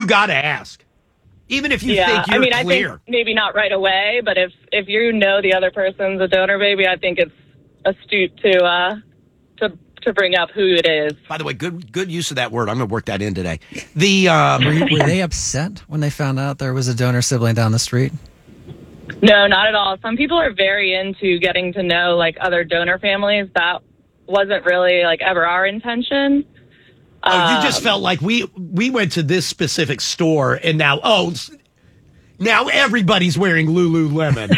got to ask. Even if you think you're clear. I think maybe not right away, but if you know the other person's a donor baby, I think it's astute to bring up who it is. By the way, good use of that word. I'm going to work that in today. Were they upset when they found out there was a donor sibling down the street? No, not at all. Some people are very into getting to know like other donor families. That wasn't really like ever our intention. You just felt like we went to this specific store and now everybody's wearing Lululemon.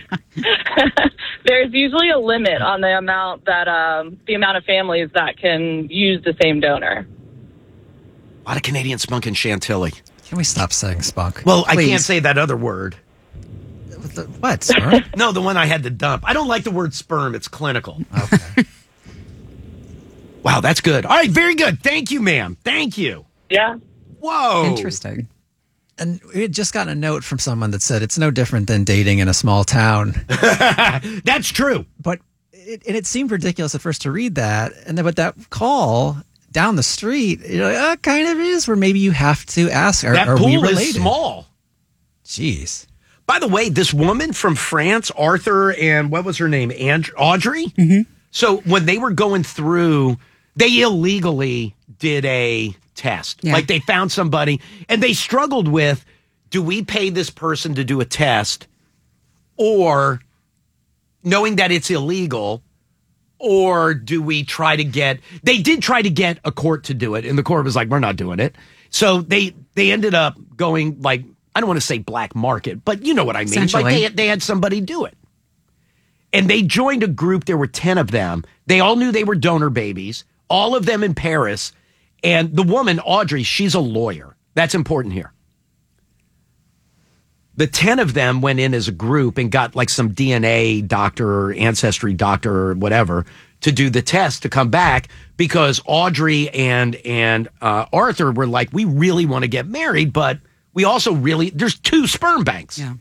There's usually a limit on the amount of families that can use the same donor. A lot of Canadian spunk and chantilly. Can we stop saying spunk? Well, Please. I can't say that other word. What, sperm? No, the one I had to dump. I don't like the word sperm. It's clinical. Okay. Wow, that's good. All right, very good. Thank you, ma'am. Thank you. Yeah. Whoa. Interesting. And we had just gotten a note from someone that said it's no different than dating in a small town. That's true. But it seemed ridiculous at first to read that. And then with that call down the street, you're like, oh, kind of is, where maybe you have to ask, are that we pool related? is small. Jeez. By the way, this woman from France, Arthur, and what was her name? Audrey? Mm-hmm. So when they were going through, they illegally did a test. Yeah. Like they found somebody and they struggled with, do we pay this person to do a test, or knowing that it's illegal, or do we try to get, they did try to get a court to do it, and the court was like, we're not doing it. So they ended up going like, I don't want to say black market, but you know what I mean. Like they had somebody do it. And they joined a group. There were 10 of them. They all knew they were donor babies, all of them in Paris. And the woman, Audrey, she's a lawyer. That's important here. The 10 of them went in as a group and got like some DNA doctor or ancestry doctor or whatever to do the test to come back, because Audrey and Arthur were like, we really want to get married, but we also really, there's 2 sperm banks. Yeah.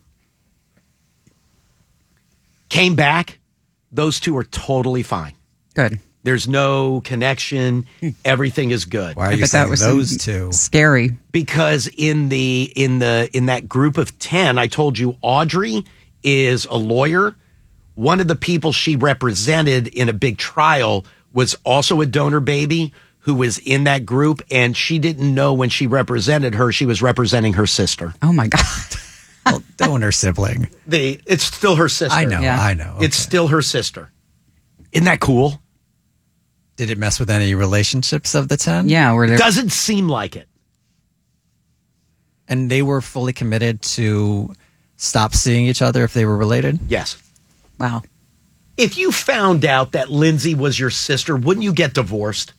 Came back. Those 2 are totally fine. Good. There's no connection. Everything is good. Why are you saying those 2? Scary. Because in that group of 10, I told you Audrey is a lawyer. One of the people she represented in a big trial was also a donor baby who was in that group, and she didn't know when she represented her, she was representing her sister. Oh my God. Well, donor sibling. It's still her sister. I know. Yeah. I know. Okay. It's still her sister. Isn't that cool? Did it mess with any relationships of the 10? Yeah. Were there? Doesn't seem like it. And they were fully committed to stop seeing each other if they were related? Yes. Wow. If you found out that Lindsay was your sister, wouldn't you get divorced?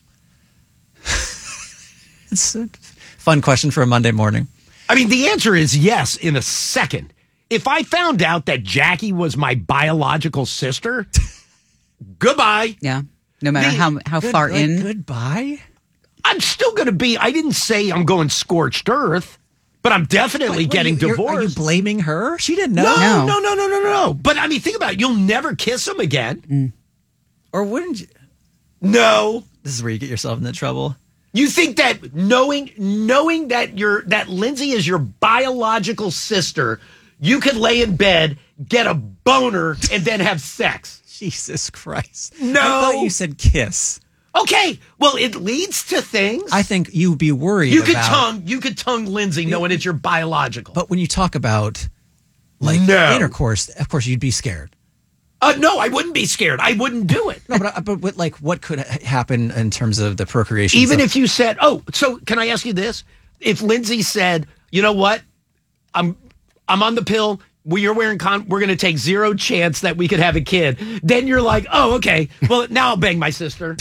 It's a fun question for a Monday morning. I mean, the answer is yes in a second. If I found out that Jackie was my biological sister, goodbye. Yeah. No matter how far in. Goodbye? I'm still going to be, I didn't say I'm going scorched earth, but I'm definitely getting divorced. Are you blaming her? She didn't know. No. But I mean, think about it. You'll never kiss him again. Or wouldn't you? No. This is where you get yourself into trouble. You think that knowing that Lindsay is your biological sister, you could lay in bed, get a boner, and then have sex? Jesus Christ. No. I thought you said kiss. Okay. Well, it leads to things. I think you'd be worried You could tongue Lindsay knowing it's your biological. But when you talk about like intercourse, of course you'd be scared. No, I wouldn't be scared. I wouldn't do it. No, but like, what could happen in terms of the procreation? Even if you said, so can I ask you this? If Lindsay said, you know what, I'm on the pill, you're wearing we're going to take zero chance that we could have a kid, then you're like, oh, okay, well, now I'll bang my sister.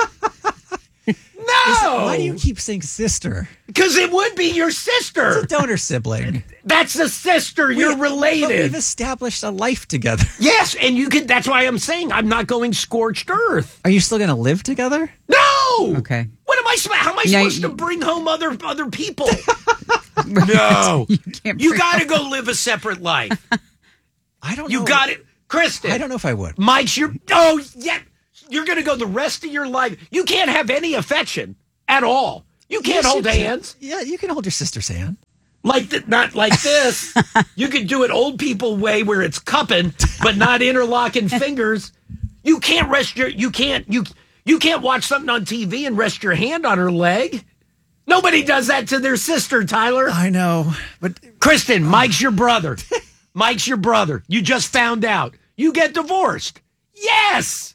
No! Why do you keep saying sister? Because it would be your sister. It's a donor sibling. That's a sister. You're related. But we've established a life together. Yes, and you could. That's why I'm saying I'm not going scorched earth. Are you still going to live together? No. Okay. What am I? How am I supposed to bring home other people? No. You got to go live a separate life. I don't know. You got it, Kristen. I don't know if I would. Mike's your. Yeah. You're going to go the rest of your life. You can't have any affection at all. You can't Yes, hold you can. hands. Yeah, you can hold your sister's hand. Not like this. You can do it old people way where it's cupping, but not interlocking fingers. You can't you can't watch something on TV and rest your hand on her leg. Nobody does that to their sister, Tyler. I know, but Kristen, Mike's your brother. Mike's your brother. You just found out. You get divorced. Yes.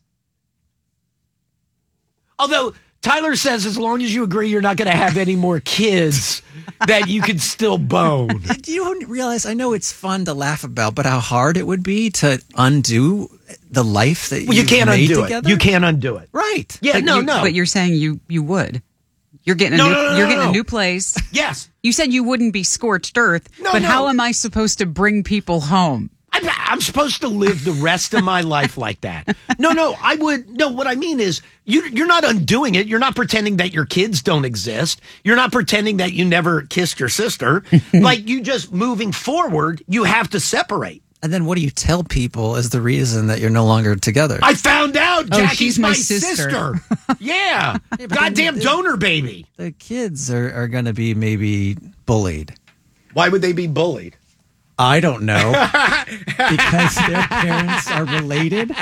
Although Tyler says as long as you agree you're not going to have any more kids, that you can still bone. you don't realize, I know it's fun to laugh about, but how hard it would be to undo the life that Well, you can't made undo together? it. You can't undo it. Right. Yeah, no. But you're saying you would. You're getting a new place. Yes. You said you wouldn't be scorched earth, but how am I supposed to bring people home? I'm supposed to live the rest of my life like that. No, I would. No, what I mean is you're not undoing it. You're not pretending that your kids don't exist. You're not pretending that you never kissed your sister. Like you just moving forward, you have to separate. And then what do you tell people is the reason that you're no longer together? I found out Jackie's she's my my sister. Yeah. Goddamn donor baby. The kids are going to be maybe bullied. Why would they be bullied? I don't know. Because their parents are related.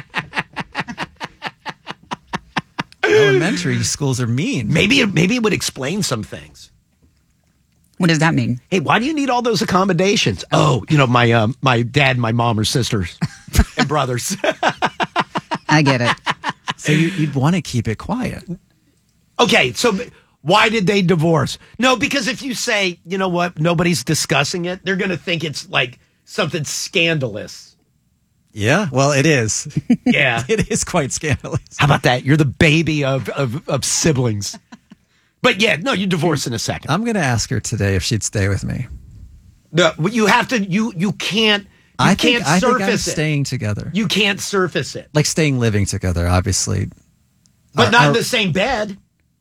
Elementary schools are mean. Maybe it would explain some things. What does that mean? Hey, why do you need all those accommodations? Oh, my dad and my mom are sisters and brothers. I get it. So you'd want to keep it quiet. Okay, so why did they divorce? No, because if you say, you know what, nobody's discussing it, they're going to think it's like something scandalous. Yeah, well, it is. Yeah. It is quite scandalous. How about that? You're the baby of siblings. But yeah, no, you divorce in a second. I'm going to ask her today if she'd stay with me. No, you have to, you can't, I can't think I'm surface it. staying together. You can't surface it. Like living together, obviously. But not in the same bed.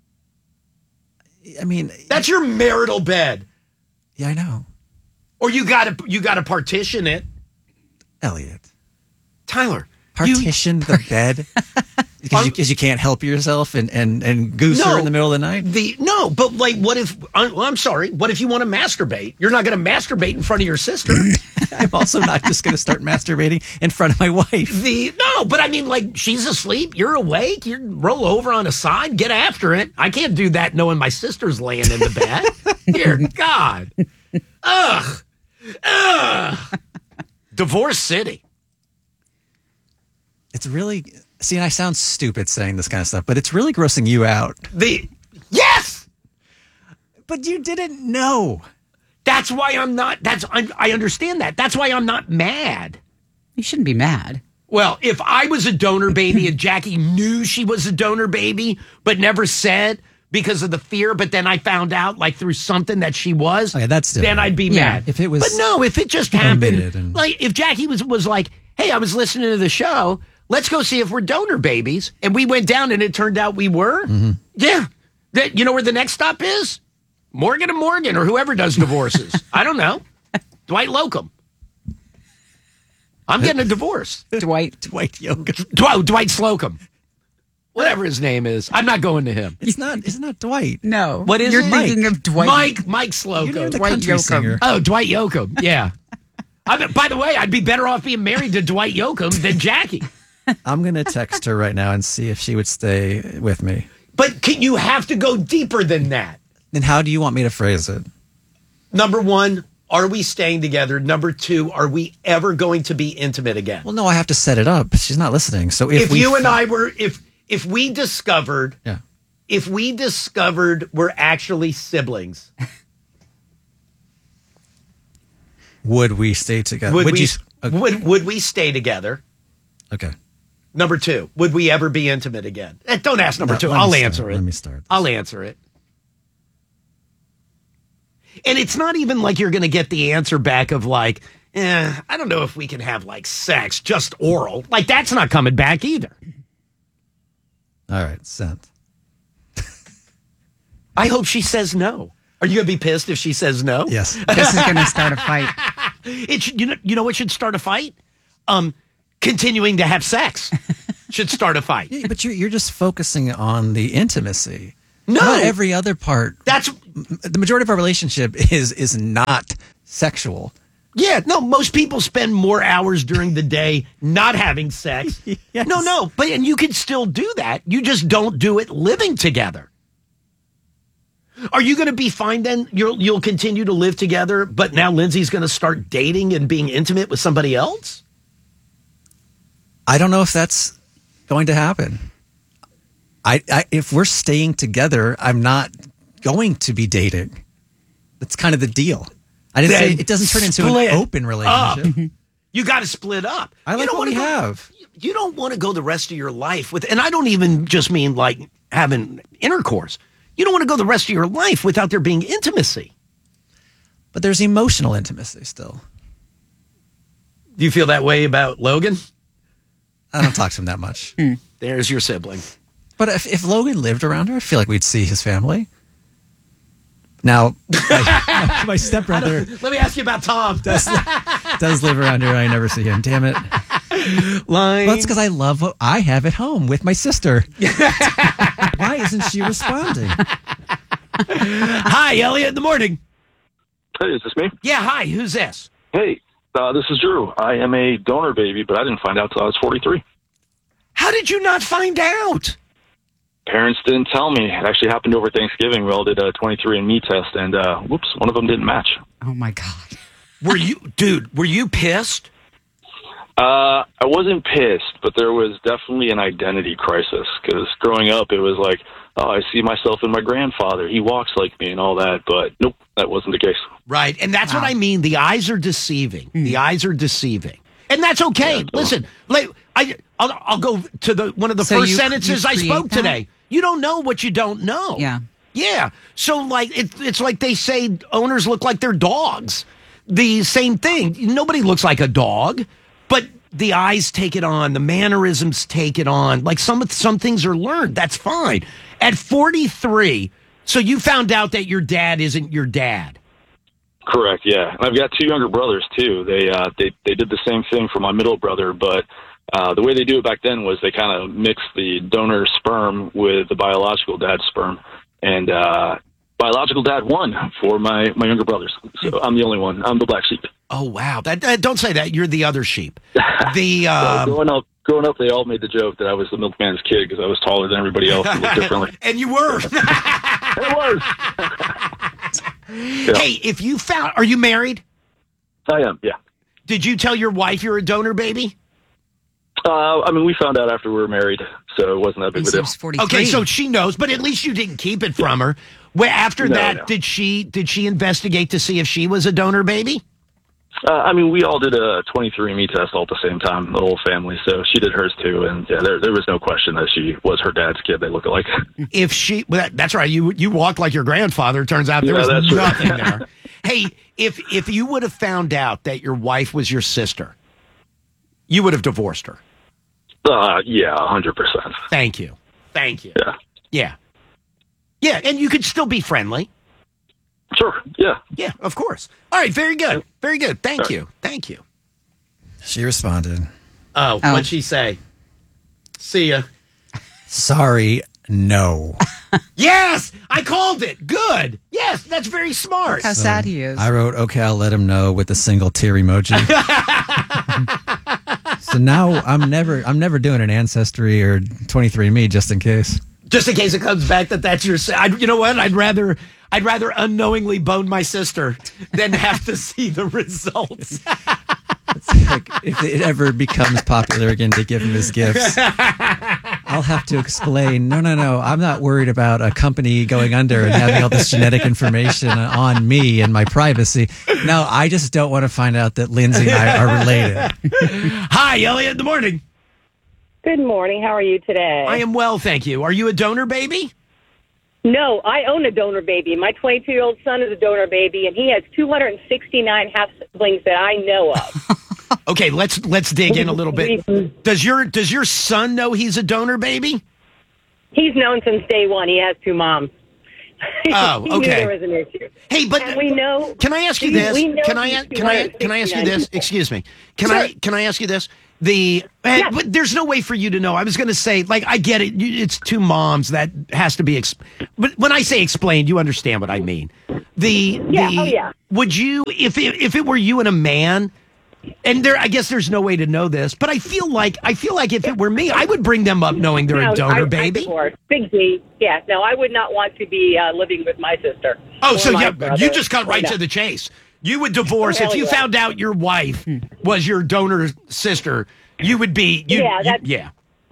I mean, That's your marital bed. yeah, I know. Or you gotta partition it. Elliot. Tyler. Partition the bed because you can't help yourself and goose her in the middle of the night. But like, what if? I'm sorry. What if you want to masturbate? You're not going to masturbate in front of your sister. I'm also not just going to start masturbating in front of my wife. But I mean, like, she's asleep. You're awake. You roll over on a side. Get after it. I can't do that knowing my sister's laying in the bed. Dear God. Ugh. Divorce City. It's really, see, and I sound stupid saying this kind of stuff, but it's really grossing you out. Yes. But you didn't know. That's why I'm not. I understand that. That's why I'm not mad. You shouldn't be mad. Well, if I was a donor baby and Jackie knew she was a donor baby, but never said because of the fear, but then I found out like through something that she was, Okay, that's different. then I'd be Yeah. mad. If it was but no, if it just admitted happened, and- like if Jackie was like, hey, I was listening to the show, let's go see if we're donor babies. And we went down and it turned out we were. Mm-hmm. Yeah. You know where the next stop is? Morgan and Morgan or whoever does divorces. I don't know. Dwight Locum. I'm getting a divorce. Dwight Yoga. Dwight Slocum. Whatever his name is. I'm not going to him. It's not Dwight. No. What is You're it? thinking of Dwight. Mike Slocum. You're the Dwight country Yoakam. singer. Oh, Dwight Yoakam. Yeah. By the way, I'd be better off being married to Dwight Yoakam than Jackie. I'm going to text her right now and see if she would stay with me. But you have to go deeper than that. Then how do you want me to phrase it? Number one, are we staying together? Number two, are we ever going to be intimate again? Well, no, I have to set it up. She's not listening. So if you and I were, if we discovered, yeah. if we discovered we're actually siblings, Would we stay together? would okay. we stay together? Okay. Number two, would we ever be intimate again? Don't ask number two. Let me I'll start. answer it. Let me start. I'll answer it. And it's not even like you're going to get the answer back of like, I don't know if we can have like sex, just oral. Like that's not coming back either. All right, sent. I hope she says no. Are you going to be pissed if she says no? Yes. This is going to start a fight. You know what should start a fight? Continuing to have sex should start a fight. Yeah, but you're just focusing on the intimacy. No. Not every other part. That's The majority of our relationship is not sexual. Yeah, no, most people spend more hours during the day not having sex. Yes. No, but and you can still do that. You just don't do it living together. Are you going to be fine then? You'll continue to live together, but now Lindsay's going to start dating and being intimate with somebody else? I don't know if that's going to happen. If we're staying together, I'm not going to be dating. That's kind of the deal. I didn't say it doesn't turn into an open relationship. You got to split up. I like what we have. You don't want to go the rest of your life with, and I don't even just mean like having intercourse. You don't want to go the rest of your life without there being intimacy. But there's emotional intimacy still. Do you feel that way about Logan? I don't talk to him that much. There's your sibling. But if Logan lived around her, I feel like we'd see his family. Now, my stepbrother Let me ask you about Tom. does live around here. I never see him. Damn it. Line. Well, that's because I love what I have at home with my sister. Why isn't she responding? Hi, Elliot in the morning. Hey, is this me? Yeah, hi. Who's this? Hey, this is Drew. I am a donor baby, but I didn't find out till I was 43. How did you not find out? Parents didn't tell me. It actually happened over Thanksgiving. We all did a 23andMe test, and whoops, one of them didn't match. Oh, my God. Were you pissed? I wasn't pissed, but there was definitely an identity crisis, because growing up, it was like, oh, I see myself in my grandfather. He walks like me and all that, but nope, that wasn't the case. Right, and that's what I mean. The eyes are deceiving. The eyes are deceiving. And that's okay. Yeah, Listen, I'll go to one of the So first you sentences I create spoke that? today. You don't know what you don't know. Yeah. Yeah. So, like, it's like they say owners look like their dogs. The same thing. Nobody looks like a dog, but the eyes take it on. The mannerisms take it on. Like, some things are learned. That's fine. At 43, so you found out that your dad isn't your dad. Correct, yeah. And I've got two younger brothers, too. They did the same thing for my middle brother, but the way they do it back then was they kind of mixed the donor sperm with the biological dad's sperm. And biological dad won for my younger brothers. So I'm the only one. I'm the black sheep. Oh, wow. Don't say that. You're the other sheep. Well, growing up, they all made the joke that I was the milkman's kid because I was taller than everybody else and looked differently. And you were. It was. Yeah. Hey, are you married? I am, yeah. Did you tell your wife you're a donor baby? We found out after we were married, so it wasn't that big of a deal. 43. Okay, so she knows, but at least you didn't keep it from her. After that, No. did she investigate to see if she was a donor baby? We all did a 23andMe test all at the same time, the whole family, so she did hers too, and yeah, there was no question that she was her dad's kid. They look alike. That's right. You walked like your grandfather. Turns out there was that's right. nothing there. Hey, if you would have found out that your wife was your sister, you would have divorced her. Yeah, 100%. Thank you. Yeah. Yeah, and you could still be friendly. Sure, yeah. Yeah, of course. All right, very good. Very good. Thank you. She responded. Oh, what'd she say? See ya. Sorry, no. Yes, I called it. Good. Yes, that's very smart. How sad he is. I wrote, okay, I'll let him know with a single tear emoji. So now I'm never doing an Ancestry or 23andMe just in case. Just in case it comes back that's your. You know what? I'd rather unknowingly bone my sister than have to see the results. It's like if it ever becomes popular again to give him his gifts, I'll have to explain. No. I'm not worried about a company going under and having all this genetic information on me and my privacy. No, I just don't want to find out that Lindsay and I are related. Hi, Elliot. In the morning. Good morning. How are you today? I am well, thank you. Are you a donor baby? No, I own a donor baby. My 22-year-old son is a donor baby, and he has 269 half-siblings that I know of. Okay, let's dig in a little bit. Does your son know he's a donor baby? He's known since day one. He has two moms. Oh, He knew okay. there was an issue. Hey, but And we know. can I ask you this? Can I ask you this? Excuse me. Can I ask you this? But there's no way for you to know. I was going to say, like, I get it. It's two moms. That has to be. But when I say explained, you understand what I mean. Would you, if it were you and a man, and I guess there's no way to know this, but I feel like if it were me, I would bring them up knowing they're a donor baby. Big D. Yeah. No, I would not want to be living with my sister. Oh, so you just got right to the chase. You would divorce if you found out your wife was your donor sister. You would be. Yeah.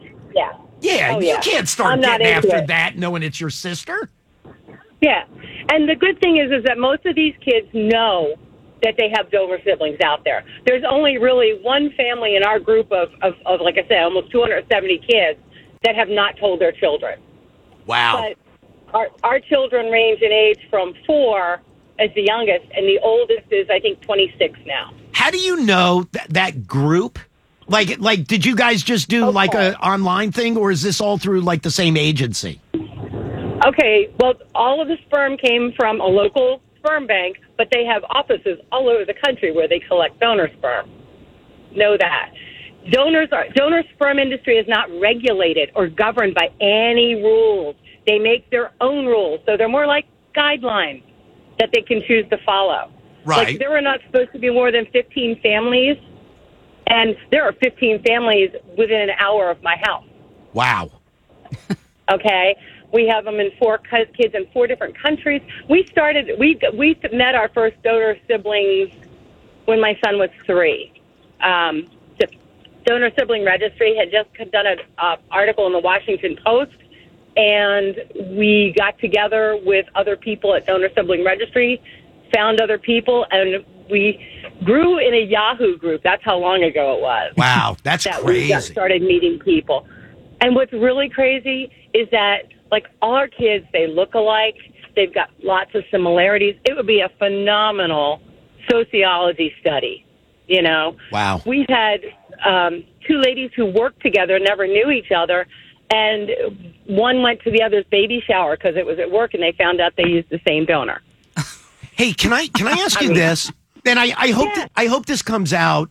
You can't start getting after that knowing it's your sister. Yeah, and the good thing is that most of these kids know that they have donor siblings out there. There's only really one family in our group of like I said, almost 270 kids that have not told their children. Wow. But our children range in age from 4 as the youngest, and the oldest is, I think, 26 now. How do you know that group? Like, did you guys just do like an online thing, or is this all through like the same agency? Okay, well, all of the sperm came from a local sperm bank, but they have offices all over the country where they collect donor sperm. Know that. Donor sperm industry is not regulated or governed by any rules. They make their own rules, so they're more like guidelines that they can choose to follow. Right. Like, there are not supposed to be more than 15 families, and there are 15 families within an hour of my house. Wow. Okay? We have them in 4 kids in 4 different countries. We met our first donor siblings when my son was 3. The Donor Sibling Registry had just done an article in the Washington Post, and we got together with other people at Donor Sibling Registry, found other people, and we grew in a Yahoo group. That's how long ago it was. Wow, that's crazy. We started meeting people. And what's really crazy is that, like, all our kids, they look alike. They've got lots of similarities. It would be a phenomenal sociology study, you know? Wow. We've had 2 ladies who worked together, never knew each other, and one went to the other's baby shower because it was at work, and they found out they used the same donor. Hey, can I ask you this? And I hope this comes out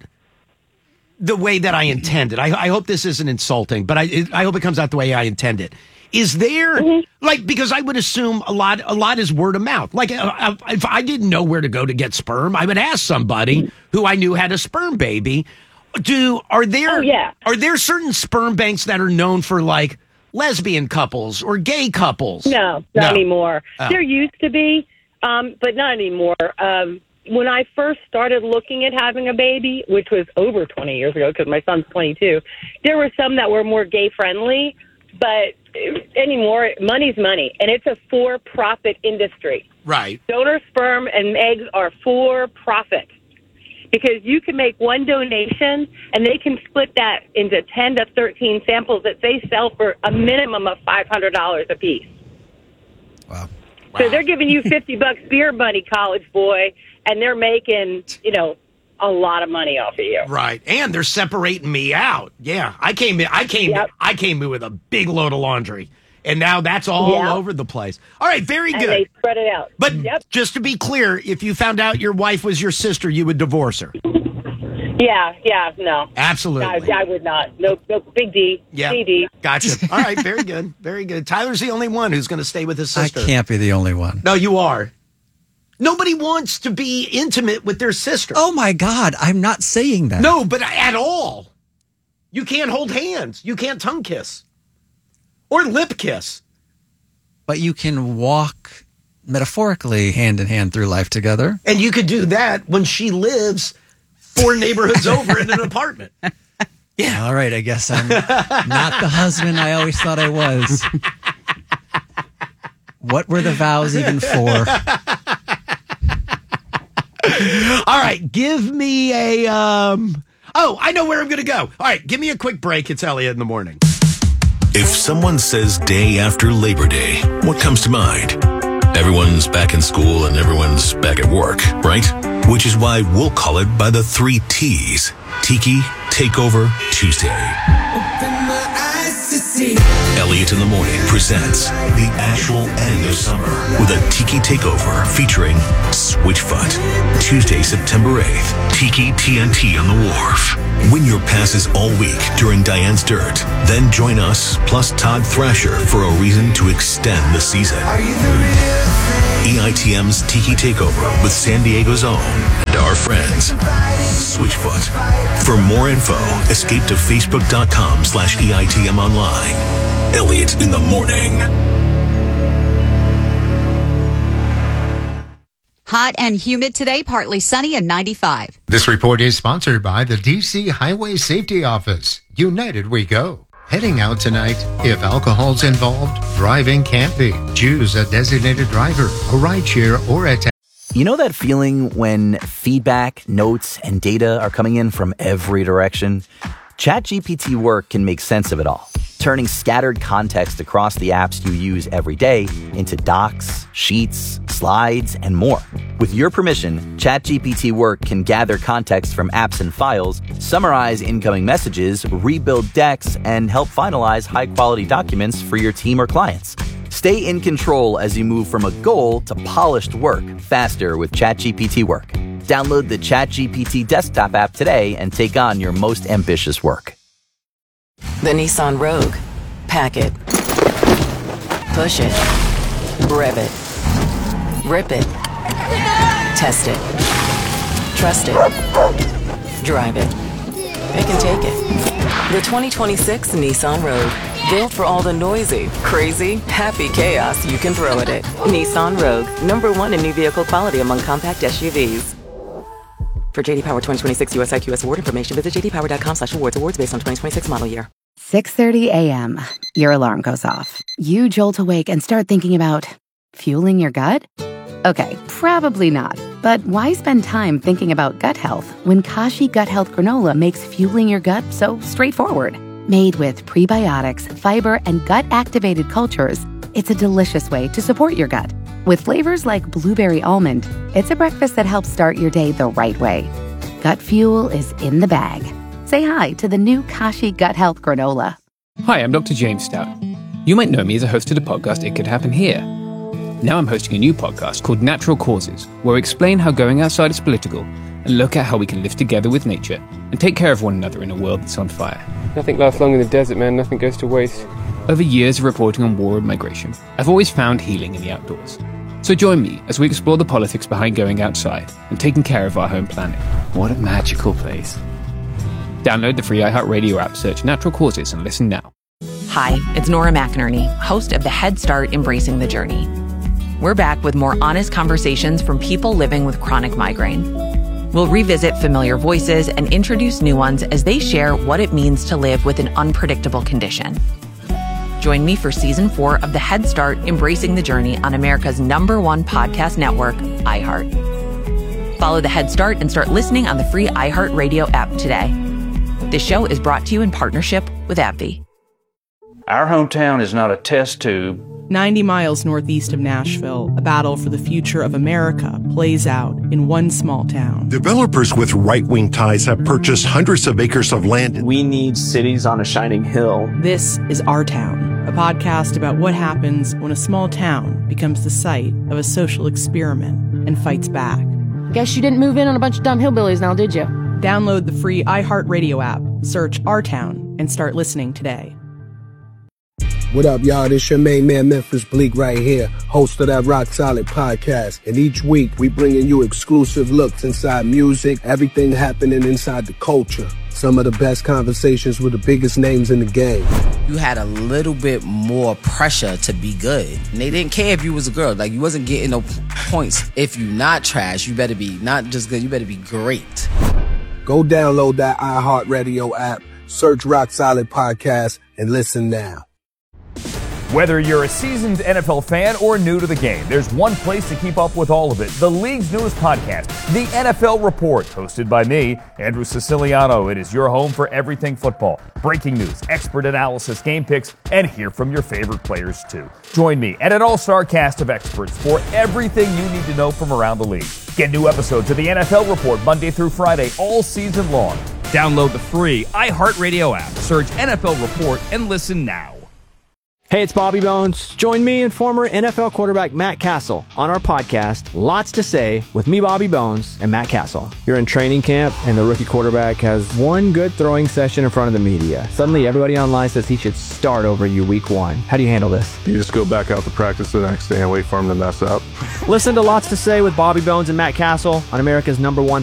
the way that I intended. I hope this isn't insulting, but I hope it comes out the way I intended. Is there because I would assume a lot is word of mouth. Like if I didn't know where to go to get sperm, I would ask somebody who I knew had a sperm baby. Are there certain sperm banks that are known for like lesbian couples or gay couples? No, not anymore. Oh. There used to be, but not anymore. When I first started looking at having a baby, which was over 20 years ago because my son's 22, there were some that were more gay-friendly, but anymore, money's money, and it's a for-profit industry. Right. Donor sperm and eggs are for-profit because you can make one donation, and they can split that into 10 to 13 samples that they sell for a minimum of $500 a piece. Wow. So they're giving you $50 beer money, college boy, and they're making, a lot of money off of you. Right. And they're separating me out. Yeah. I came in with a big load of laundry. And now that's all over the place. All right, very good. And they spread it out. But just to be clear, if you found out your wife was your sister, you would divorce her. Yeah, no. Absolutely. I would not. No, big D. Yeah. CD. Gotcha. All right, very good. Very good. Tyler's the only one who's going to stay with his sister. I can't be the only one. No, you are. Nobody wants to be intimate with their sister. Oh, my God. I'm not saying that. No, but at all. You can't hold hands. You can't tongue kiss. Or lip kiss. But you can walk metaphorically hand in hand through life together. And you could do that when she lives 4 neighborhoods over in an apartment. Yeah. All right. I guess I'm not the husband I always thought I was. What were the vows even for? All right. Give me a... I know where I'm going to go. All right. Give me a quick break. It's Elliot in the morning. If someone says day after Labor Day, what comes to mind? Everyone's back in school and everyone's back at work, right? Which is why we'll call it by the 3 T's. Tiki Takeover Tuesday. Open my eyes to see. Elliot in the Morning presents the actual end of summer with a Tiki Takeover featuring Switchfoot. Tuesday, September 8th, Tiki TNT on the Wharf. Win your passes all week during Diane's Dirt. Then join us plus Todd Thrasher for a reason to extend the season. EITM's Tiki Takeover with San Diego's own and our friends, Switchfoot. For more info, escape to facebook.com/EITM online. Elliot in the Morning. Hot and humid today, partly sunny and 95. This report is sponsored by the DC Highway Safety Office. United we go. Heading out tonight, if alcohol's involved, driving can't be. Choose a designated driver, a rideshare, or a taxi. You know that feeling when feedback, notes, and data are coming in from every direction? ChatGPT Work can make sense of it all, turning scattered context across the apps you use every day into docs, sheets, slides, and more. With your permission, ChatGPT Work can gather context from apps and files, summarize incoming messages, rebuild decks, and help finalize high-quality documents for your team or clients. Stay in control as you move from a goal to polished work faster with ChatGPT Work. Download the ChatGPT desktop app today and take on your most ambitious work. The Nissan Rogue. Pack it. Push it. Rev it. Rip it. Test it. Trust it. Drive it. It can take it. The 2026 Nissan Rogue. Built for all the noisy, crazy, happy chaos you can throw at it. Nissan Rogue. #1 in new vehicle quality among compact SUVs. For JD Power 2026 US IQS award information, visit jdpower.com/awards. Awards based on 2026 model year. 6:30 a.m. Your alarm goes off. You jolt awake and start thinking about fueling your gut? Okay, probably not. But why spend time thinking about gut health when Kashi Gut Health Granola makes fueling your gut so straightforward? Made with prebiotics, fiber, and gut-activated cultures, it's a delicious way to support your gut. With flavors like blueberry almond, it's a breakfast that helps start your day the right way. Gut fuel is in the bag. Say hi to the new Kashi Gut Health Granola. Hi, I'm Dr. James Stout. You might know me as a host of the podcast It Could Happen Here. Now I'm hosting a new podcast called Natural Causes, where we explain how going outside is political and look at how we can live together with nature and take care of one another in a world that's on fire. Nothing lasts long in the desert, man. Nothing goes to waste. Over years of reporting on war and migration, I've always found healing in the outdoors. So join me as we explore the politics behind going outside and taking care of our home planet. What a magical place. Download the free iHeartRadio app, search Natural Causes, and listen now. Hi, it's Nora McInerney, host of the Head Start Embracing the Journey. We're back with more honest conversations from people living with chronic migraine. We'll revisit familiar voices and introduce new ones as they share what it means to live with an unpredictable condition. Join me for Season 4 of the Head Start Embracing the Journey on America's #1 podcast network, iHeart. Follow the Head Start and start listening on the free iHeartRadio app today. This show is brought to you in partnership with AbbVie. Our hometown is not a test tube. 90 miles northeast of Nashville, a battle for the future of America plays out in one small town. Developers with right-wing ties have purchased hundreds of acres of land. We need cities on a shining hill. This is Our Town, a podcast about what happens when a small town becomes the site of a social experiment and fights back. Guess you didn't move in on a bunch of dumb hillbillies now, did you? Download the free iHeartRadio app, search Our Town, and start listening today. What up, y'all? This your main man, Memphis Bleak, right here, host of that Rock Solid podcast. And each week, we bringing you exclusive looks inside music, everything happening inside the culture. Some of the best conversations with the biggest names in the game. You had a little bit more pressure to be good. And they didn't care if you was a girl. Like, you wasn't getting no points. If you not trash, you better be not just good, you better be great. Go download that iHeartRadio app, search Rock Solid Podcast, and listen now. Whether you're a seasoned NFL fan or new to the game, there's one place to keep up with all of it. The league's newest podcast, The NFL Report, hosted by me, Andrew Siciliano. It is your home for everything football. Breaking news, expert analysis, game picks, and hear from your favorite players too. Join me and an all-star cast of experts for everything you need to know from around the league. Get new episodes of The NFL Report Monday through Friday all season long. Download the free iHeartRadio app, search NFL Report, and listen now. Hey, it's Bobby Bones. Join me and former NFL quarterback Matt Castle on our podcast, Lots to Say, with me, Bobby Bones, and Matt Castle. You're in training camp, and the rookie quarterback has one good throwing session in front of the media. Suddenly, everybody online says he should start over you week one. How do you handle this? You just go back out to practice the next day and wait for him to mess up. Listen to Lots to Say with Bobby Bones and Matt Castle on America's #1